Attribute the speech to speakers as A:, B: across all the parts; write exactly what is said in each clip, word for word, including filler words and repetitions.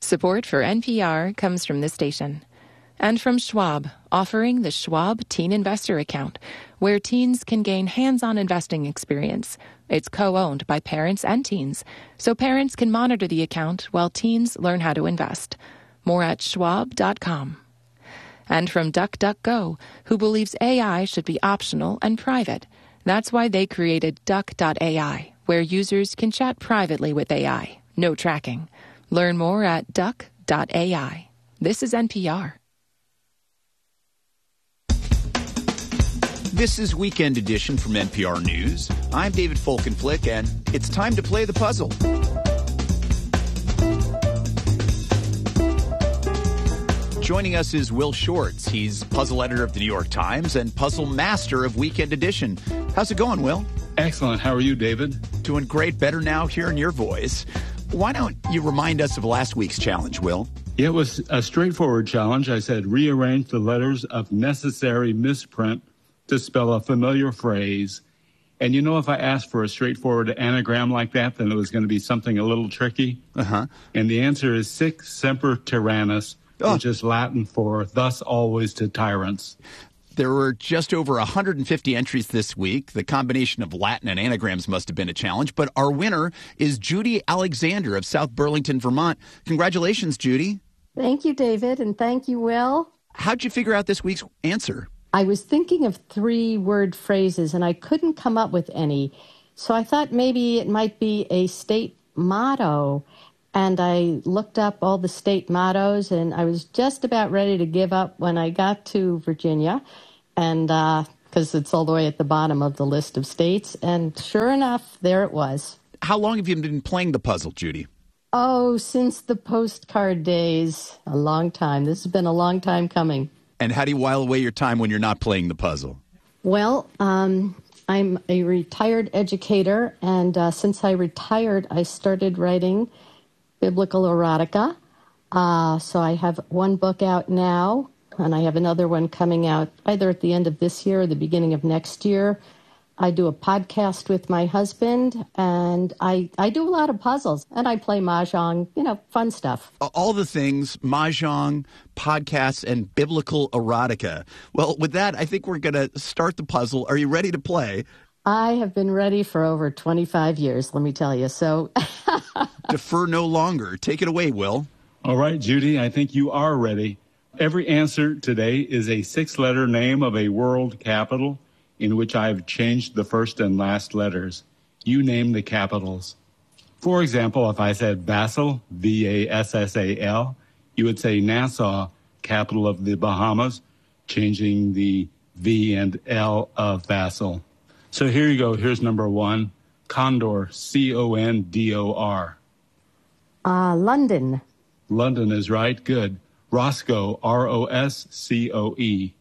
A: Support for N P R comes from this station. And from Schwab, offering the Schwab Teen Investor Account, where teens can gain hands-on investing experience. It's co-owned by parents and teens, so parents can monitor the account while teens learn how to invest. More at schwab dot com. And from DuckDuckGo, who believes A I should be optional and private. That's why they created duck dot A I, where users can chat privately with A I. No tracking. Learn more at duck dot A I. This is N P R.
B: This is Weekend Edition from N P R News. I'm David Folkenflik, and it's time to play the puzzle. Joining us is Will Shortz. He's puzzle editor of the New York Times and puzzle master of Weekend Edition. How's it going, Will?
C: Excellent. How are you, David?
B: Doing great. Better now hearing your voice. Why don't you remind us of last week's challenge, Will?
C: It was a straightforward challenge. I said rearrange the letters of necessary misprint to spell a familiar phrase. And you know, if I asked for a straightforward anagram like that, then it was going to be something a little tricky.
B: Uh-huh.
C: And the answer is sic semper tyrannis, oh. which is Latin for thus always to tyrants.
B: There were just over one hundred fifty entries this week. The combination of Latin and anagrams must have been a challenge. But our winner is Judy Alexander of South Burlington, Vermont. Congratulations, Judy.
D: Thank you, David, and thank you, Will.
B: How'd you figure out this week's answer?
D: I was thinking of three-word phrases, and I couldn't come up with any. So I thought maybe it might be a state motto. And I looked up all the state mottos, and I was just about ready to give up when I got to Virginia, and because uh, it's all the way at the bottom of the list of states. And sure enough, there it was.
B: How long have you been playing the puzzle, Judy?
D: Oh, since the postcard days. A long time. This has been a long time coming.
B: And how do you while away your time when you're not playing the puzzle?
D: Well, um, I'm a retired educator, and uh, since I retired, I started writing biblical erotica. Uh, so I have one book out now, and I have another one coming out either at the end of this year or the beginning of next year. I do a podcast with my husband, and I, I do a lot of puzzles, and I play mahjong, you know, fun stuff.
B: All the things, mahjong, podcasts, and biblical erotica. Well, with that, I think we're going to start the puzzle. Are you ready to play?
D: I have been ready for over twenty-five years, let me tell you. So
B: defer no longer. Take it away, Will.
C: All right, Judy, I think you are ready. Every answer today is a six-letter name of a world capital in which I've changed the first and last letters. You name the capitals. For example, if I said Basel, V A S S A L, you would say Nassau, capital of the Bahamas, changing the V and L of Basel. So here you go. Here's number one. Condor, C O N D O R.
D: Uh, London.
C: London is right. Good. Roscoe, R O S C O E.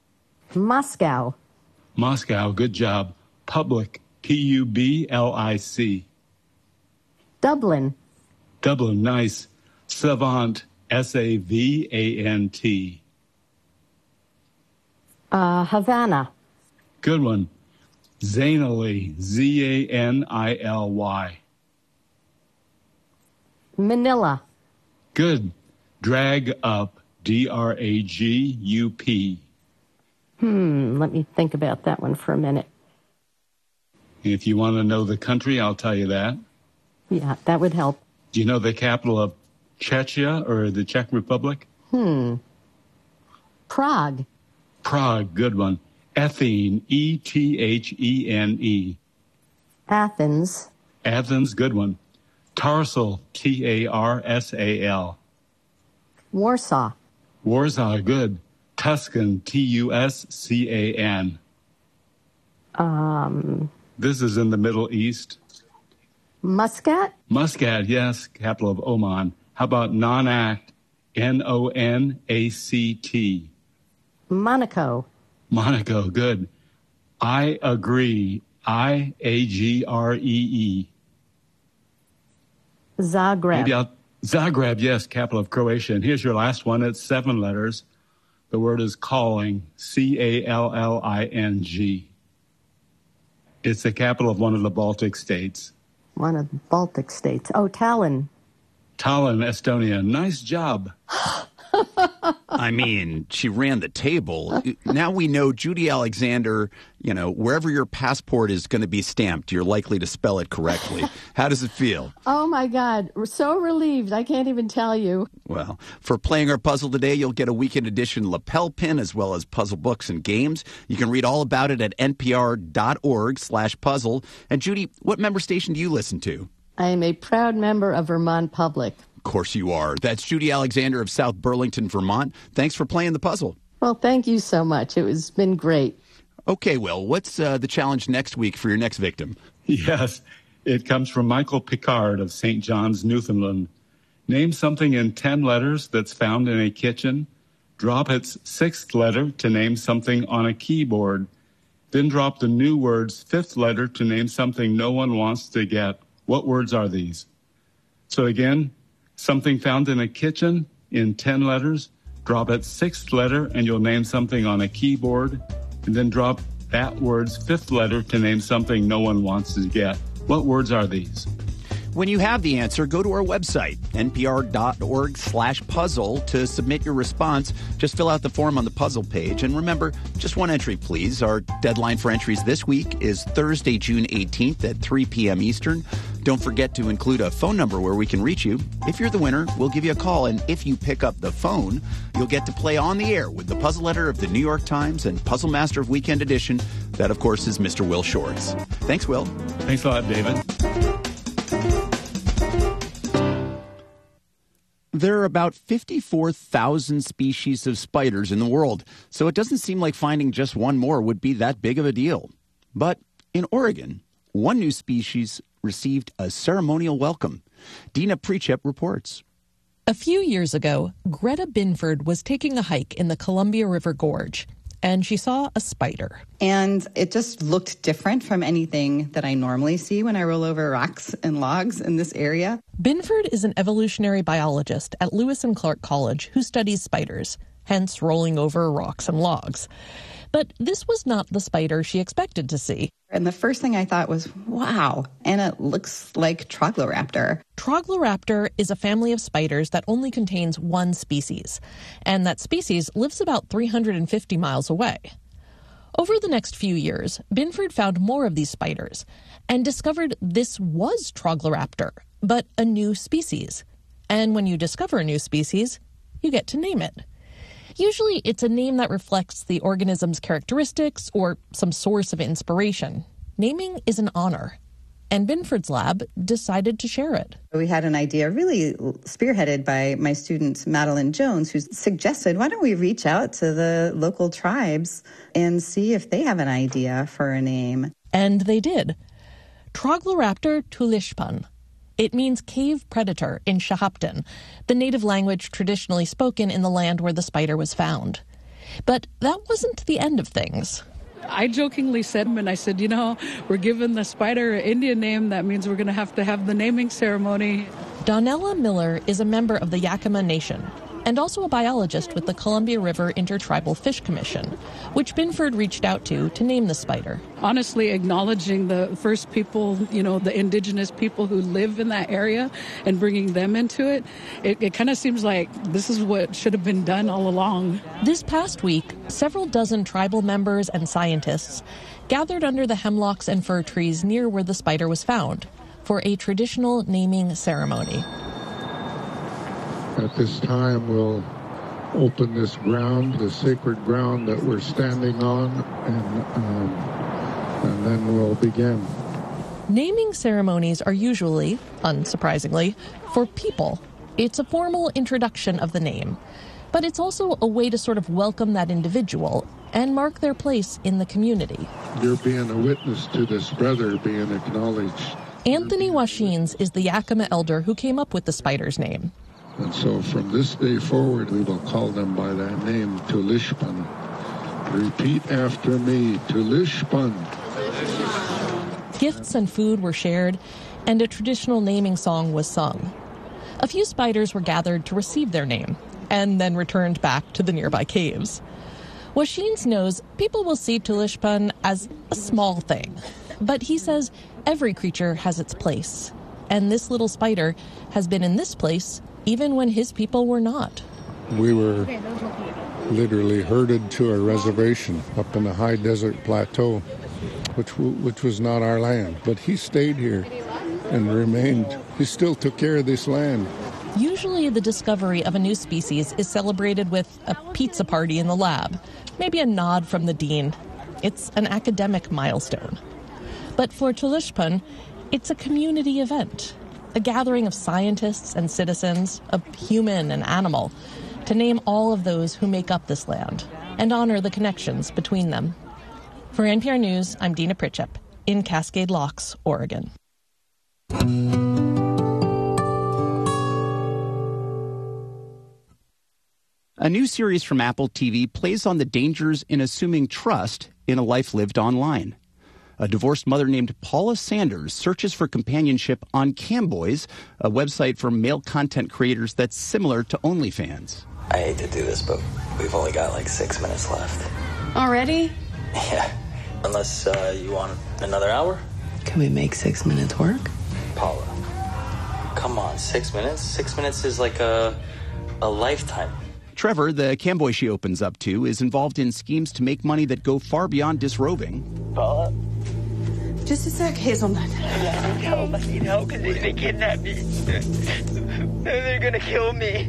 D: Moscow.
C: Moscow, good job. Public, P U B L I C.
D: Dublin.
C: Dublin, nice. Savant, S A V A N T.
D: Uh, Havana.
C: Good one. Zainily, Z A N I L Y.
D: Manila.
C: Good. Drag up, D R A G U P.
D: Hmm, let me think about that one for a minute.
C: If you want to know the country, I'll tell you that.
D: Yeah, that would help.
C: Do you know the capital of Czechia or the Czech Republic?
D: Hmm. Prague.
C: Prague, good one. Ethene, E T H E N E.
D: Athens.
C: Athens, good one. Tarsal, T A R S A L.
D: Warsaw.
C: Warsaw, good. Tuscan, T U S C A N.
D: Um.
C: This is in the Middle East.
D: Muscat?
C: Muscat, yes, capital of Oman. How about non-act, N O N A C T?
D: Monaco.
C: Monaco, good. I agree, I A G R E E.
D: Zagreb.
C: Maybe I'll, Zagreb, yes, capital of Croatia. And here's your last one. It's seven letters. The word is calling, C A L L I N G. It's the capital of one of the Baltic states.
D: One of the Baltic states. Oh, Tallinn.
C: Tallinn, Estonia. Nice job.
B: I mean, she ran the table. Now we know Judy Alexander, you know, wherever your passport is going to be stamped, you're likely to spell it correctly. How does it feel?
D: Oh, my God. We're so relieved. I can't even tell you.
B: Well, for playing our puzzle today, you'll get a weekend edition lapel pin as well as puzzle books and games. You can read all about it at npr.org slash puzzle. And Judy, what member station do you listen to?
D: I am a proud member of Vermont Public.
B: Of course you are. That's Judy Alexander of South Burlington, Vermont. Thanks for playing the puzzle.
D: Well, thank you so much. It was been great.
B: Okay, Will, what's uh, the challenge next week for your next victim?
C: Yes, it comes from Michael Picard of Saint John's, Newfoundland. Name something in ten letters that's found in a kitchen. Drop its sixth letter to name something on a keyboard. Then drop the new word's fifth letter to name something no one wants to get. What words are these? So again, something found in a kitchen in ten letters. Drop its sixth letter and you'll name something on a keyboard. And then drop that word's fifth letter to name something no one wants to get. What words are these?
B: When you have the answer, go to our website, npr.org slash puzzle, to submit your response. Just fill out the form on the puzzle page. And remember, just one entry, please. Our deadline for entries this week is Thursday, June eighteenth at three p.m. Eastern. Don't forget to include a phone number where we can reach you. If you're the winner, we'll give you a call. And if you pick up the phone, you'll get to play on the air with the puzzle letter of the New York Times and Puzzle Master of Weekend Edition. That, of course, is Mister Will Shortz. Thanks, Will.
C: Thanks a lot, David.
B: There are about fifty-four thousand species of spiders in the world, so it doesn't seem like finding just one more would be that big of a deal. But in Oregon, one new species received a ceremonial welcome. Dina Prechep reports.
E: A few years ago, Greta Binford was taking a hike in the Columbia River Gorge, and she saw a spider.
F: And it just looked different from anything that I normally see when I roll over rocks and logs in this area.
E: Binford is an evolutionary biologist at Lewis and Clark College who studies spiders, hence rolling over rocks and logs. But this was not the spider she expected to see.
F: And the first thing I thought was, wow, and it looks like Trogloraptor.
E: Trogloraptor is a family of spiders that only contains one species, and that species lives about three hundred fifty miles away. Over the next few years, Binford found more of these spiders and discovered this was Trogloraptor, but a new species. And when you discover a new species, you get to name it. Usually, it's a name that reflects the organism's characteristics or some source of inspiration. Naming is an honor, and Binford's lab decided to share it.
F: We had an idea really spearheaded by my student Madeline Jones, who suggested, why don't we reach out to the local tribes and see if they have an idea for a name?
E: And they did. Trogloraptor tulishpan. It means cave predator in Shahapton, the native language traditionally spoken in the land where the spider was found. But that wasn't the end of things.
G: I jokingly said, and I said, you know, we're giving the spider an Indian name. That means we're going to have to have the naming ceremony.
E: Donella Miller is a member of the Yakima Nation and also a biologist with the Columbia River Intertribal Fish Commission, which Binford reached out to to name the spider.
G: Honestly, acknowledging the first people, you know, the indigenous people who live in that area and bringing them into it, it, it kind of seems like this is what should have been done all along.
E: This past week, several dozen tribal members and scientists gathered under the hemlocks and fir trees near where the spider was found for a traditional naming ceremony.
H: At this time, we'll open this ground, the sacred ground that we're standing on, and, um, and then we'll begin.
E: Naming ceremonies are usually, unsurprisingly, for people. It's a formal introduction of the name, but it's also a way to sort of welcome that individual and mark their place in the community.
H: You're being a witness to this brother being acknowledged.
E: Anthony Washines is the Yakima elder who came up with the spider's name.
H: And so from this day forward, we will call them by that name, Tulishpan. Repeat after me, Tulishpan.
E: Gifts and food were shared, and a traditional naming song was sung. A few spiders were gathered to receive their name, and then returned back to the nearby caves. Washines knows people will see Tulishpan as a small thing, but he says every creature has its place. and this little spider has been in this place even when his people were not.
H: We were literally herded to a reservation up in the high desert plateau, which w- which was not our land. But he stayed here and remained. He still took care of this land.
E: Usually the discovery of a new species is celebrated with a pizza party in the lab, maybe a nod from the dean. It's an academic milestone. But for Tulushpan, it's a community event, a gathering of scientists and citizens, of human and animal, to name all of those who make up this land and honor the connections between them. For N P R News, I'm Dina Pritchett in Cascade Locks, Oregon.
B: A new series from Apple T V plays on the dangers in assuming trust in a life lived online. A divorced mother named Paula Sanders searches for companionship on Camboys, a website for male content creators that's similar to OnlyFans.
I: I hate to do this, but we've only got like six minutes left.
J: Already?
I: Yeah, unless uh, you want another hour.
J: Can we make six minutes work?
I: Paula, come on, six minutes? Six minutes is like a, a lifetime.
B: Trevor, the Camboy she opens up to, is involved in schemes to make money that go far beyond disrobing.
I: Paula?
J: Just a sec, Hazelnut.
K: I need help. I need help because they, they kidnapped me. They're going to kill me.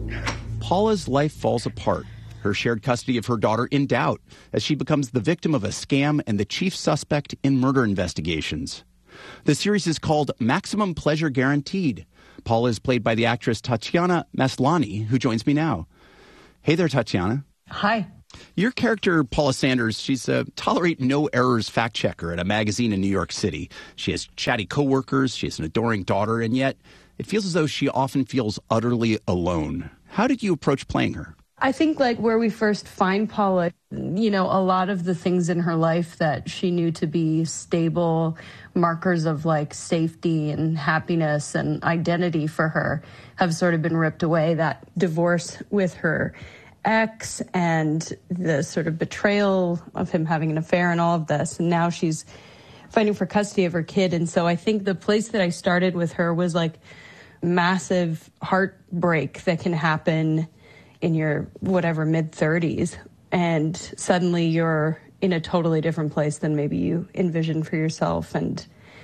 B: Paula's life falls apart, her shared custody of her daughter in doubt, as she becomes the victim of a scam and the chief suspect in murder investigations. The series is called Maximum Pleasure Guaranteed. Paula is played by the actress Tatiana Maslany, who joins me now. Hey there, Tatiana.
L: Hi.
B: Your character, Paula Sanders, she's a tolerate no errors fact checker at a magazine in New York City. She has chatty coworkers, she has an adoring daughter, and yet it feels as though she often feels utterly alone. How did you approach playing her?
L: I think like where we first find Paula, you know, a lot of the things in her life that she knew to be stable markers of like safety and happiness and identity for her have sort of been ripped away. That divorce with her ex and the sort of betrayal of him having an affair and all of this. And now she's fighting for custody of her kid. And so I think the place that I started with her was like massive heartbreak that can happen in your whatever mid thirties, and suddenly you're in a totally different place than maybe you envisioned for yourself, and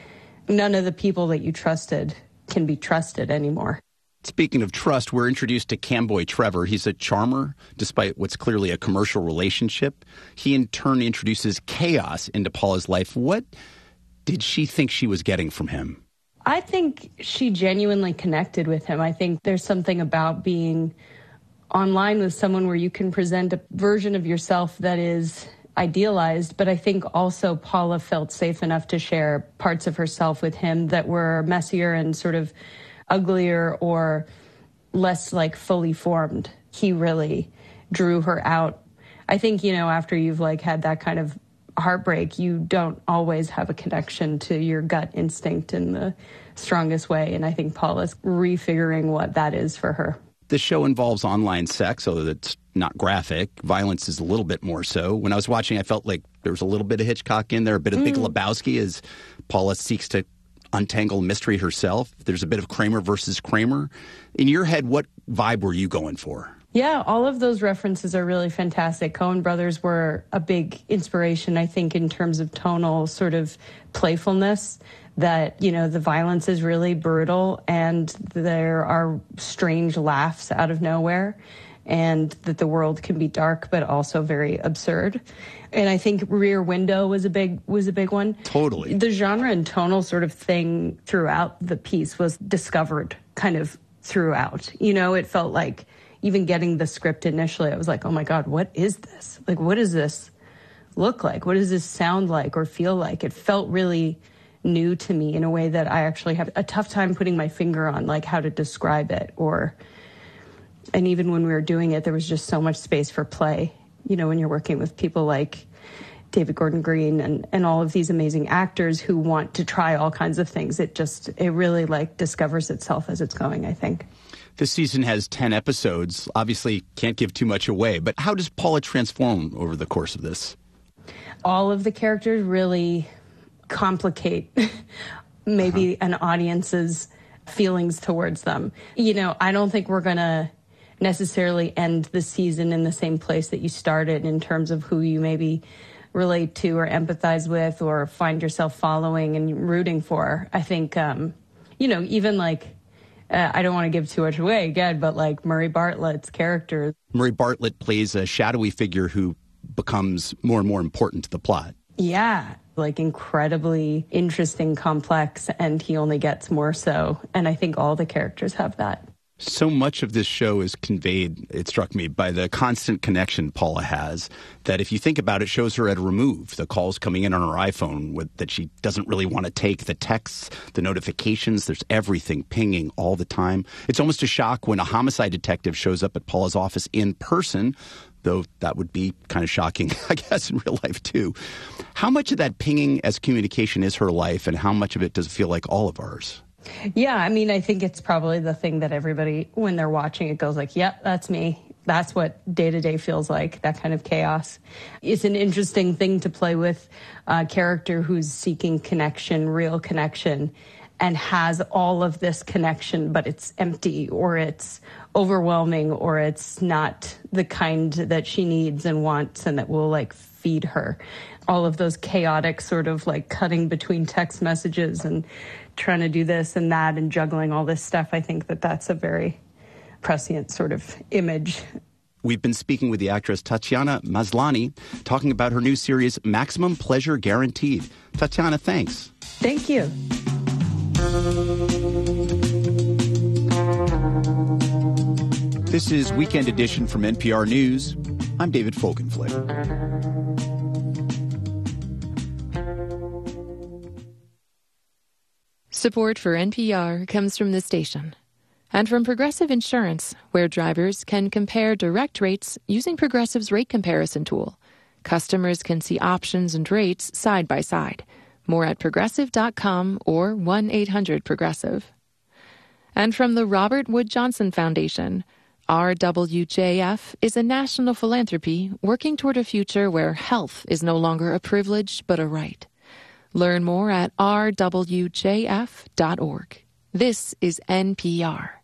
L: none of the people that you trusted can be trusted anymore.
B: Speaking of trust, we're introduced to Camboy Trevor. He's a charmer, despite what's clearly a commercial relationship. He in turn introduces chaos into Paula's life. What did she think she was getting from him?
L: I think she genuinely connected with him. I think there's something about being online with someone where you can present a version of yourself that is idealized, but I think also Paula felt safe enough to share parts of herself with him that were messier and sort of uglier or less like fully formed. He really drew her out. I think, you know, after you've like had that kind of heartbreak, you don't always have a connection to your gut instinct in the strongest way, and I think Paula's refiguring what that is for her.
B: The show involves online sex, although it's not graphic. Violence is a little bit more so. When I was watching, I felt like there was a little bit of Hitchcock in there, a bit of mm. Big Lebowski as Paula seeks to untangle mystery herself. There's a bit of Kramer versus Kramer. In your head, what vibe were you going for?
L: Yeah, all of those references are really fantastic. Coen brothers were a big inspiration, I think, in terms of tonal sort of playfulness. That, you know, the violence is really brutal and there are strange laughs out of nowhere, and that the world can be dark but also very absurd. And I think Rear Window was a big was a big one.
B: Totally.
L: The genre and tonal sort of thing throughout the piece was discovered kind of throughout. You know, it felt like even getting the script initially, I was like, oh my God, what is this? Like, what does this look like? What does this sound like or feel like? It felt really new to me in a way that I actually have a tough time putting my finger on, like how to describe it. Or, and even when we were doing it, there was just so much space for play. You know, when you're working with people like David Gordon Green and, and all of these amazing actors who want to try all kinds of things, it just, it really like discovers itself as it's going, I think.
B: This season has ten episodes. Obviously, can't give too much away, but how does Paula transform over the course of this?
L: All of the characters really complicate maybe uh-huh. an audience's feelings towards them. You know, I don't think we're going to necessarily end the season in the same place that you started in terms of who you maybe relate to or empathize with or find yourself following and rooting for. I think, um, you know, even like, uh, I don't want to give too much away again, but like Murray Bartlett's character.
B: Murray Bartlett plays a shadowy figure who becomes more and more important to the plot.
L: Yeah, like incredibly interesting, complex, and he only gets more so. And I think all the characters have that.
B: So much of this show is conveyed, it struck me, by the constant connection Paula has, that if you think about it, shows her at a remove. The calls coming in on her iPhone with, that she doesn't really want to take, the texts, the notifications, there's everything pinging all the time. It's almost a shock when a homicide detective shows up at Paula's office in person, though that would be kind of shocking, I guess, in real life, too. How much of that pinging as communication is her life, and how much of it does it feel like all of ours?
L: Yeah, I mean, I think it's probably the thing that everybody, when they're watching it, goes like, yep, that's me. That's what day-to-day feels like, that kind of chaos. It's an interesting thing to play with a character who's seeking connection, real connection, and has all of this connection, but it's empty or it's overwhelming or it's not the kind that she needs and wants and that will, like, feed her. All of those chaotic sort of, like, cutting between text messages and trying to do this and that and juggling all this stuff. I think that that's a very prescient sort of image.
B: We've been speaking with the actress Tatiana Maslany, talking about her new series, Maximum Pleasure Guaranteed. Tatiana, thanks.
L: Thank you.
B: This is Weekend Edition from N P R News. I'm David Folkenflik.
A: Support for N P R comes from the station and from Progressive Insurance, where drivers can compare direct rates using Progressive's rate comparison tool. Customers can see options and rates side by side. More at progressive dot com or one eight hundred progressive. And from the Robert Wood Johnson Foundation, R W J F is a national philanthropy working toward a future where health is no longer a privilege but a right. Learn more at r w j f dot org. This is N P R.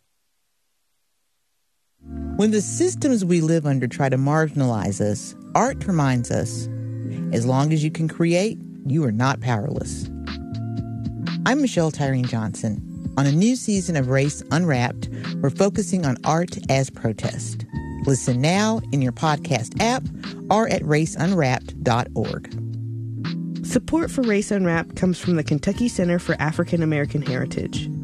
M: When the systems we live under try to marginalize us, art reminds us, as long as you can create, you are not powerless. I'm Michelle Tyreen Johnson. On a new season of Race Unwrapped, we're focusing on art as protest. Listen now in your podcast app or at race unwrapped dot org.
N: Support for Race Unwrapped comes from the Kentucky Center for African American Heritage.